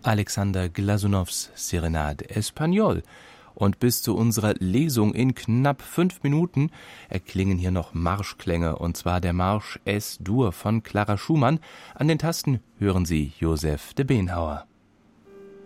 Alexander Glasunows Serenade Espagnol. Und bis zu unserer Lesung in knapp 5 Minuten erklingen hier noch Marschklänge, und zwar der Marsch Es-Dur von Clara Schumann. An den Tasten hören Sie Josef de Beenhauer.